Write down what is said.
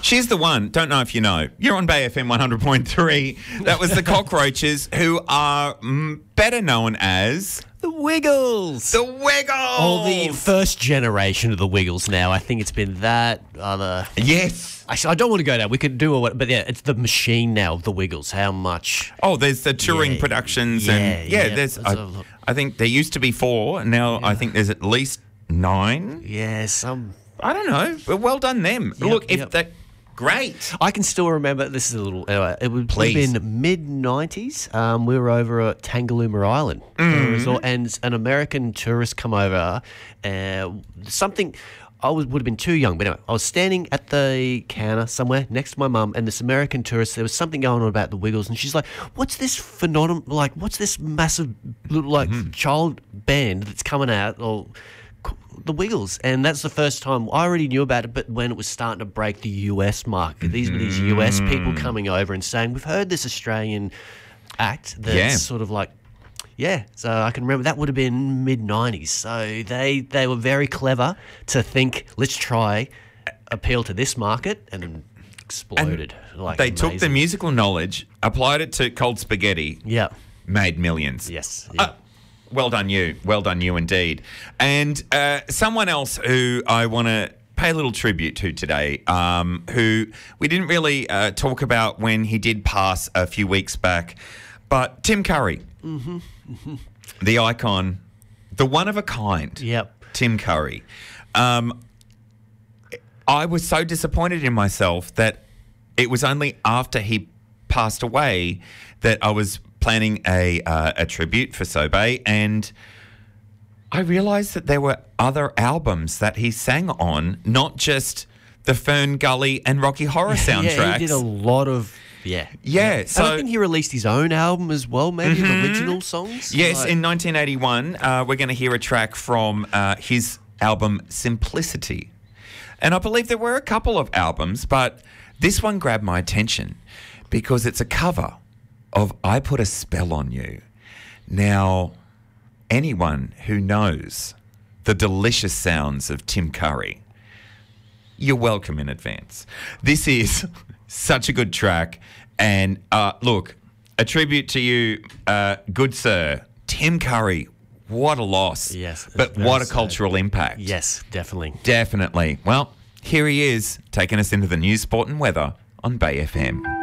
She's the one. Don't know if you know. You're on Bay FM 100.3. That was the Cockroaches, who are better known as... The Wiggles. The Wiggles. Oh, the first generation of the Wiggles now. I think it's been that other... Yes. Actually, I don't want to go there. We could do but yeah, it's the machine now, the Wiggles. How much? Oh, there's the touring productions. There's... I think there used to be 4. Now I think there's at least 9. Yeah, some... I don't know. But well done them. Look, if that... Great. I can still remember, this is a little, it would have been mid-90s. We were over at Tangalooma Island. Resort, and an American tourist come over. Something, would have been too young, but anyway, I was standing at the counter somewhere next to my mum, and this American tourist, there was something going on about the Wiggles, and she's like, what's this phenomenon, what's this massive, child band that's coming out, or... The Wiggles, and that's the first time I already knew about it, but when it was starting to break the US market, these were these US people coming over and saying, we've heard this Australian act that's sort of so I can remember that would have been mid-90s, so they were very clever to think, let's try appeal to this market, and then exploded. And they took the musical knowledge, applied it to cold spaghetti, made millions. Yes. Well done you. Well done you indeed. And someone else who I want to pay a little tribute to today, who we didn't really talk about when he did pass a few weeks back, but Tim Curry, the icon, the one of a kind, Tim Curry. I was so disappointed in myself that it was only after he passed away that I was planning a tribute for Sobey, and I realised that there were other albums that he sang on, not just the Fern Gully and Rocky Horror soundtracks. Yeah, he did a lot of... Yeah. So and I think he released his own album as well, maybe original songs. Yes, in 1981, we're going to hear a track from his album Simplicity. And I believe there were a couple of albums, but this one grabbed my attention because it's a cover of I Put a Spell on You. Now, anyone who knows the delicious sounds of Tim Curry, you're welcome in advance. This is such a good track. And look, a tribute to you, good sir, Tim Curry. What a loss. Yes. But what a cultural impact. Yes, definitely. Definitely. Well, here he is, taking us into the news, sport and weather on Bay FM.